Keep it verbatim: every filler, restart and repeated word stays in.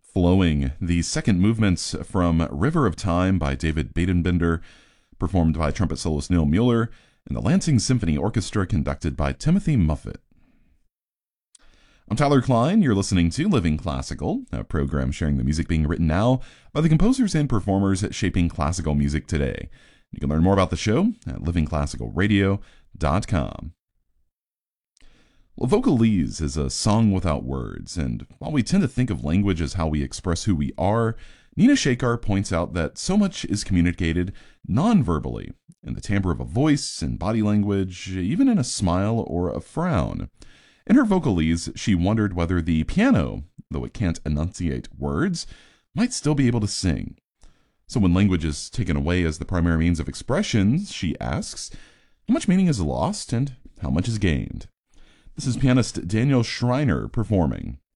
Flowing, the second movements from River of Time by David Badenbender, performed by trumpet soloist Neil Mueller, and the Lansing Symphony Orchestra conducted by Timothy Muffet. I'm Tyler Klein. You're listening to Living Classical, a program sharing the music being written now by the composers and performers shaping classical music today. You can learn more about the show at living classical radio dot com. Well, Vocalese is a song without words, and while we tend to think of language as how we express who we are, Nina Shekar points out that so much is communicated non-verbally, in the timbre of a voice, in body language, even in a smile or a frown. In her Vocalese, she wondered whether the piano, though it can't enunciate words, might still be able to sing. So when language is taken away as the primary means of expression, she asks, how much meaning is lost and how much is gained? This is pianist Daniel Schreiner performing.